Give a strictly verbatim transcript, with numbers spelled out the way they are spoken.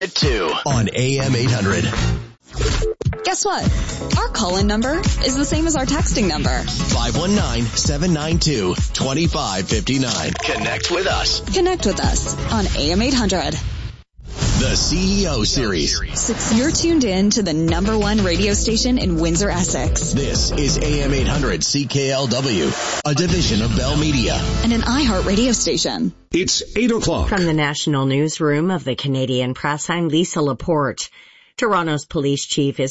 Two on A M eight hundred. Guess what? Our call-in number is the same as our texting number. five one nine, seven nine two, two five five nine. Connect with us. Connect with us on A M eight hundred. The C E O Series. You're tuned in to the number one radio station in Windsor, Essex. This is A M eight hundred C K L W, a division of Bell Media. And an iHeart radio station. It's eight o'clock. From the National Newsroom of the Canadian Press, I'm Lisa Laporte. Toronto's police chief is